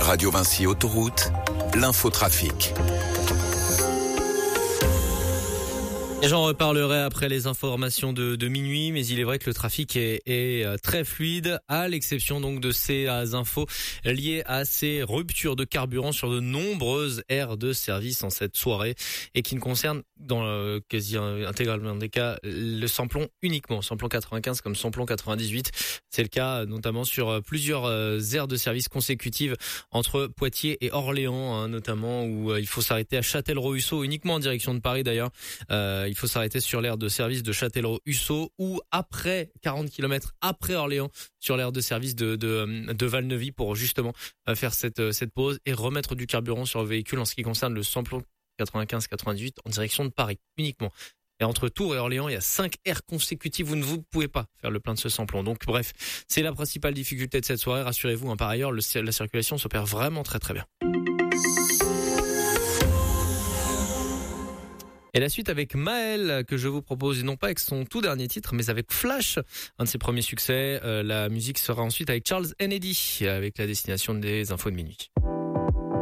Radio Vinci Autoroute, l'infotrafic. Et j'en reparlerai après les informations de minuit, mais il est vrai que le trafic est très fluide, à l'exception donc de ces infos liées à ces ruptures de carburant sur de nombreuses aires de service en cette soirée et qui ne concernent dans quasi intégralement des cas le samplon uniquement, samplon 95 comme samplon 98. C'est le cas notamment sur plusieurs aires de service consécutives entre Poitiers et Orléans, notamment où il faut s'arrêter à Châtellerault-Hussaux, uniquement en direction de Paris d'ailleurs. Il faut s'arrêter sur l'aire de service de Châtellerault-Hussaux ou après 40 km après Orléans sur l'aire de service de Valneuvy pour justement faire cette pause et remettre du carburant sur le véhicule en ce qui concerne le samplon 95-98 en direction de Paris uniquement. Et entre Tours et Orléans, il y a 5 aires consécutives où vous ne pouvez pas faire le plein de ce samplon. Donc bref, c'est la principale difficulté de cette soirée. Rassurez-vous, par ailleurs, la circulation s'opère vraiment très très bien. Et la suite avec Maël que je vous propose, et non pas avec son tout dernier titre, mais avec Flash, un de ses premiers succès. La musique sera ensuite avec Charles & Eddie, avec la destination des infos de minuit.